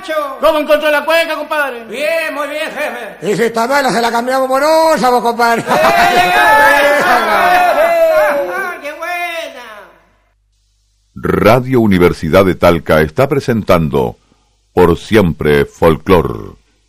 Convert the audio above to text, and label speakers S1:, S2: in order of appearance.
S1: Pancho?
S2: ¿Cómo encontró la cueca, compadre?
S1: Bien, muy bien, jefe.
S3: Y si está mala, se la cambiamos por osa, vos, compadre.
S1: ¡Qué buena!
S4: Radio Universidad de Talca está presentando Por Siempre Folclor.